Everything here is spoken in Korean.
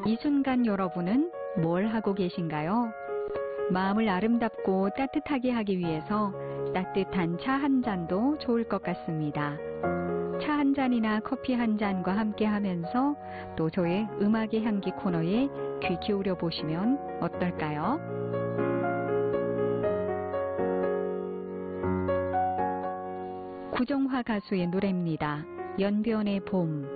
이 순간 여러분은 뭘 하고 계신가요? 마음을 아름답고 따뜻하게 하기 위해서 따뜻한 차 한 잔도 좋을 것 같습니다. 차 한 잔이나 커피 한 잔과 함께 하면서 또 저의 음악의 향기 코너에 귀 기울여 보시면 어떨까요? 구정화 가수의 노래입니다. 연변의 봄.